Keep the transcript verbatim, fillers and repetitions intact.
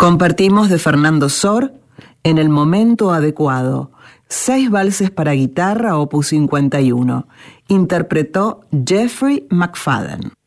Compartimos de Fernando Sor, En el momento adecuado, seis valses para guitarra, opus cincuenta y uno. Interpretó Jeffrey McFadden.